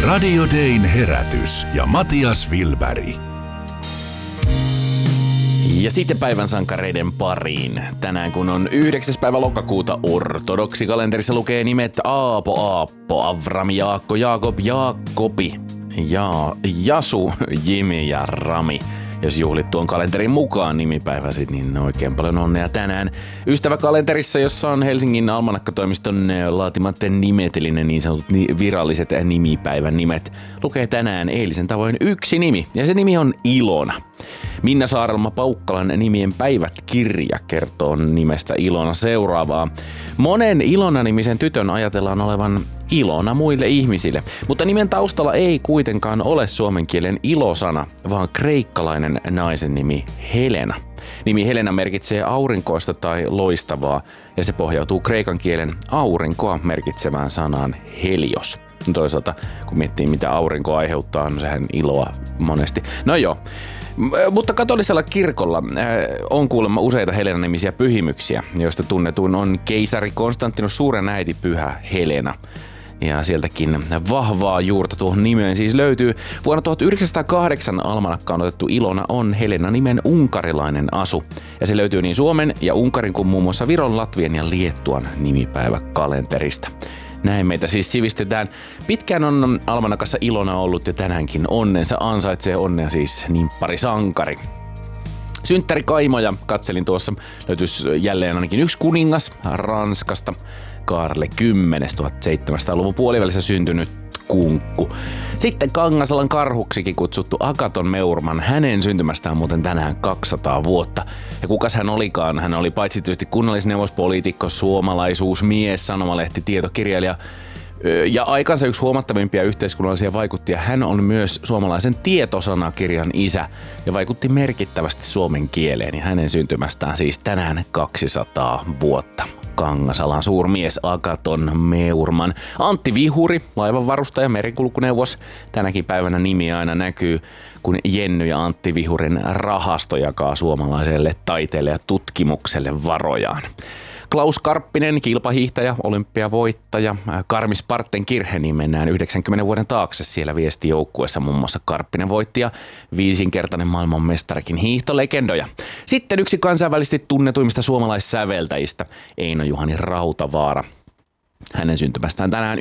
Radio Dayn herätys ja Matias Wilberg. Ja sitten päivän sankareiden pariin. Tänään kun on 9. päivä lokakuuta, ortodoksikalenterissa lukee nimet Aapo, Avrami, Jaakko, Jaakob, Jaakobi, Jasu, Jimi ja Rami. Jos juhlit tuon kalenterin mukaan nimipäiväsi, niin oikein paljon onnea tänään. Ystäväkalenterissa, jossa on Helsingin almanakkatoimiston laatimat nimet, eli ne niin sanotut viralliset nimipäivän nimet, lukee tänään eilisen tavoin yksi nimi, ja se nimi on Ilona. Minna Saarelma-Paukkalan nimien päivät-kirja kertoo nimestä Ilona seuraavaa. Monen Ilona-nimisen tytön ajatellaan olevan Ilona muille ihmisille, mutta nimen taustalla ei kuitenkaan ole suomen kielen ilosana, vaan kreikkalainen naisen nimi Helena. Nimi Helena merkitsee aurinkoista tai loistavaa, ja se pohjautuu kreikan kielen aurinkoa merkitsevään sanaan helios. Toisaalta, kun miettii mitä aurinko aiheuttaa, no sehän iloa monesti. No joo. Mutta katolisella kirkolla on kuulemma useita Helena-nimisiä pyhimyksiä, joista tunnetuin on keisari Konstantinus suuren äiti pyhä Helena. Ja sieltäkin vahvaa juurta tuohon nimeen siis löytyy. Vuonna 1908 almanakkaan otettu Ilona on Helena-nimen unkarilainen asu. Ja se löytyy niin Suomen ja Unkarin kuin muun muassa Viron, Latvian ja Liettuan nimipäiväkalenterista. Näin meitä siis sivistetään. Pitkään on almanakassa Ilona ollut ja tänäänkin onnensa ansaitsee, onnea siis nimppari sankari. Synttärikaimoja katselin tuossa, löytyisi jälleen ainakin yksi kuningas Ranskasta, Kaarle 10. 1700-luvun puolivälissä syntynyt kunkku. Sitten Kangasalan karhuksikin kutsuttu Agaton Meurman, hänen syntymästään muuten tänään 200 vuotta. Ja kukas hän olikaan? Hän oli paitsi tietysti kunnallisneuvospoliitikko, suomalaisuusmies, sanomalehti, tietokirjailija ja aikansa yksi huomattavimpia yhteiskunnallisia vaikuttajia. Hän on myös suomalaisen tietosanakirjan isä ja vaikutti merkittävästi suomen kieleen. Ja hänen syntymästään siis tänään 200 vuotta. Kangasalan suurmies Agaton Meurman. Antti Vihuri, laivanvarustaja, merikulkuneuvos. Tänäkin päivänä nimi aina näkyy, kun Jenny ja Antti Vihurin rahasto jakaa suomalaiselle taiteelle ja tutkimukselle varojaan. Klaus Karppinen, kilpahiihtäjä, olympiavoittaja. Karmi Spartenkirche, niin mennään 90 vuoden taakse. Siellä viestijoukkueessa muun muassa Karppinen voitti ja 5-kertainen maailmanmestarikin hiihtolegendoja. Sitten yksi kansainvälisesti tunnetuimmista suomalaissäveltäjistä, Eino Juhani Rautavaara. Hänen syntymästään tänään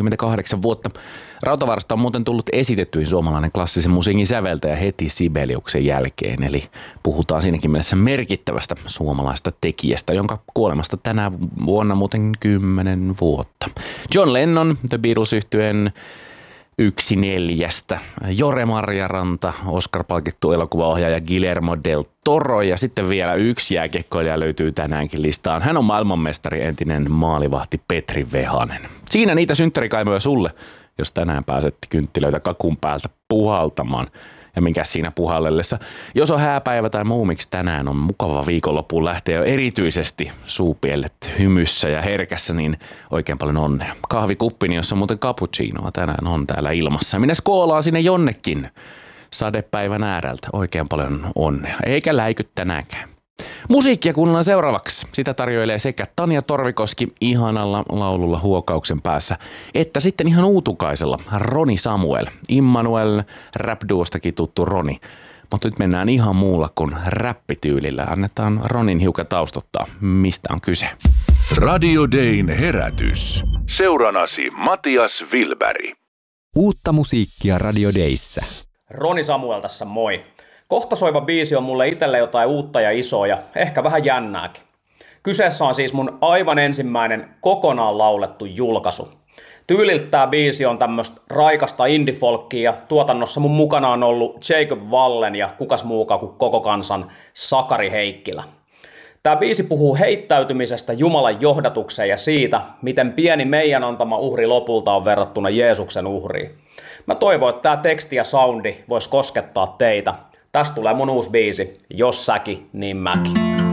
98 vuotta. Rautavaarasta on muuten tullut esitettyyn suomalainen klassisen musiikin säveltäjä heti Sibeliuksen jälkeen. Eli puhutaan siinäkin mielessä merkittävästä suomalaista tekijästä, jonka kuolemasta tänä vuonna muuten 10 vuotta. John Lennon, The Beatles-yhtyeen 1/4. Jore Marjaranta, Oscar-palkittu elokuvaohjaaja Guillermo del Toro ja sitten vielä yksi jääkiekkoilija löytyy tänäänkin listaan. Hän on maailmanmestari, entinen maalivahti Petri Vehanen. Siinä niitä synttärikaimoja sulle, jos tänään pääset kynttilöitä kakun päältä puhaltamaan. Ja minkä siinä puhallellessa. Jos on hääpäivä tai muu, miksi tänään on mukava viikonloppuun lähteä jo erityisesti suupielet hymyssä ja herkässä, niin oikein paljon onnea. Kahvikuppini, jossa on muuten cappuccinoa tänään on täällä ilmassa. Minä skoolaan sinne jonnekin sadepäivän ääreltä. Oikein paljon onnea. Eikä läiky tänäänkään. Musiikkia kuunnellaan seuraavaksi. Sitä tarjoilee sekä Tanja Torvikoski ihanalla laululla Huokauksen päässä, että sitten ihan uutukaisella Roni Samuel. Immanuel rap-duostakin tuttu Roni. Mutta nyt mennään ihan muulla kuin räppityylillä. Annetaan Ronin hiukan taustottaa, mistä on kyse. Radio Dayn herätys. Seuranasi Matias Wilberg. Uutta musiikkia Radio Dayssä. Roni Samuel tässä moi. Kohta soiva biisi on mulle itselle jotain uutta ja isoa ja ehkä vähän jännääkin. Kyseessä on siis mun aivan ensimmäinen kokonaan laulettu julkaisu. Tyyliltä tää biisi on tämmöstä raikasta indie-folkkia ja tuotannossa mun mukana on ollut Jacob Wallen ja kukas muukaan kuin koko kansan Sakari Heikkilä. Tää biisi puhuu heittäytymisestä Jumalan johdatukseen ja siitä, miten pieni meidän antama uhri lopulta on verrattuna Jeesuksen uhriin. Mä toivon, että tää teksti ja soundi vois koskettaa teitä. Tästä tulee mun uusi biisi, Jos säkin, niin mäkin.